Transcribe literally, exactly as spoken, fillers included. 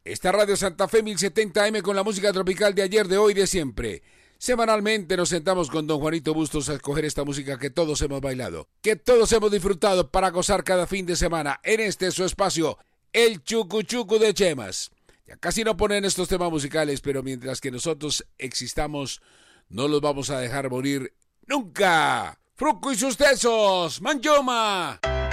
Esta Radio Santa Fe mil setenta eme con la música tropical de ayer, de hoy, de siempre. Semanalmente nos sentamos con don Juanito Bustos a escoger esta música que todos hemos bailado, que todos hemos disfrutado para gozar cada fin de semana en este su espacio, el Chucuchucu de Chemas. Ya casi no ponen estos temas musicales, pero mientras que nosotros existamos, no los vamos a dejar morir nunca. Fruco y sus tesos, Manjoma.